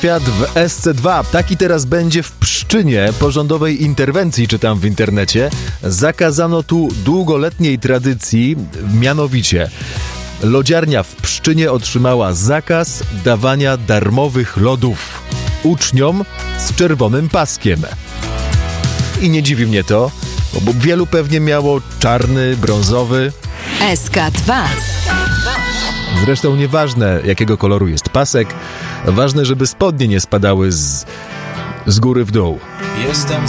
Świat w SC2. Taki teraz będzie w Pszczynie. Po rządowej interwencji, czytam w internecie, zakazano tu długoletniej tradycji, mianowicie lodziarnia w Pszczynie otrzymała zakaz dawania darmowych lodów uczniom z czerwonym paskiem. I nie dziwi mnie to, bo wielu pewnie miało czarny, brązowy. SK2. Zresztą nieważne, jakiego koloru jest pasek, ważne, żeby spodnie nie spadały z góry w dół. Jestem